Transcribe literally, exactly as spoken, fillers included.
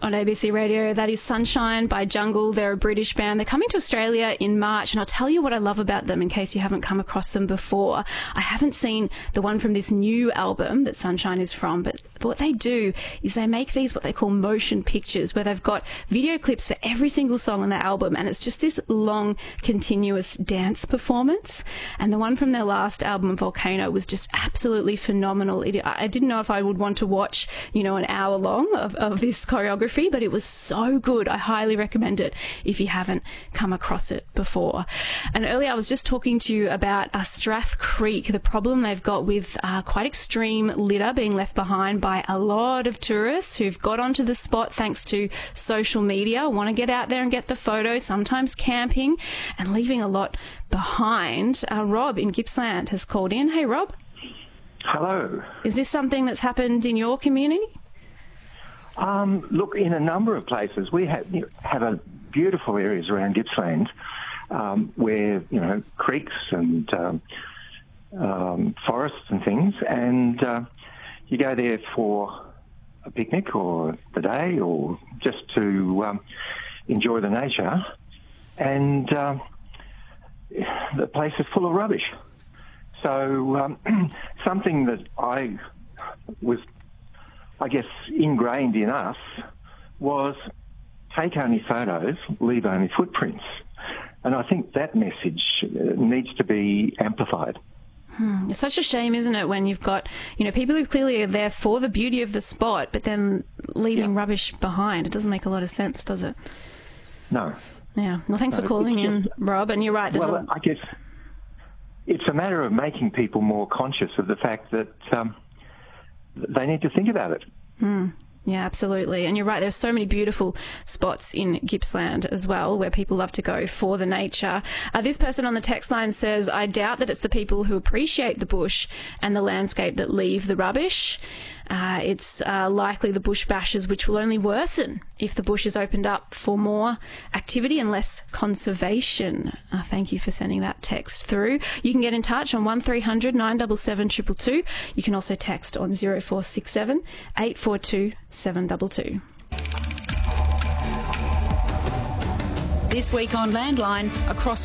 On A B C Radio, that is Sunshine by Jungle. They're a British band. They're coming to Australia in March, and I'll tell you what I love about them in case you haven't come across them before. I haven't seen the one from this new album that Sunshine is from, but what they do is they make these what they call motion pictures, where they've got video clips for every single song on the album, and it's just this long, continuous dance performance. And the one from their last album, Volcano, was just absolutely phenomenal. It, I didn't know if I would want to watch, you know, an hour long of, of this choreography, but it was so good. I highly recommend it if you haven't come across it before. And earlier I was just talking to you about uh, Strath Creek, the problem they've got with uh, quite extreme litter being left behind by a lot of tourists who've got onto the spot thanks to social media, want to get out there and get the photo, sometimes camping, and leaving a lot behind. Uh, Rob in Gippsland has called in. Hey, Rob. Hello. Is this something that's happened in your community? Um, look, in a number of places, we have, you know, have a beautiful areas around Gippsland um, where, you know, creeks and um, um, forests and things, and uh, you go there for a picnic or the day or just to um, enjoy the nature, and uh, the place is full of rubbish. So um, something that I was, I guess, ingrained in us was take only photos, leave only footprints. And I think that message needs to be amplified. Hmm. It's such a shame, isn't it, when you've got, you know, people who clearly are there for the beauty of the spot, but then leaving yeah. rubbish behind. It doesn't make a lot of sense, does it? No. Yeah. Well, thanks no, for calling in, Rob. And you're right. There's well, a... I guess it's a matter of making people more conscious of the fact that um, they need to think about it. Mm, yeah, absolutely. And you're right, there's so many beautiful spots in Gippsland as well where people love to go for the nature. Uh, this person on the text line says, I doubt that it's the people who appreciate the bush and the landscape that leave the rubbish. Uh, it's uh, likely the bush bashers, which will only worsen if the bush is opened up for more activity and less conservation. Uh, thank you for sending that text through. You can get in touch on one three hundred nine seven seven two two two. You can also text on zero four six seven eight four two seven two two. This week on Landline, across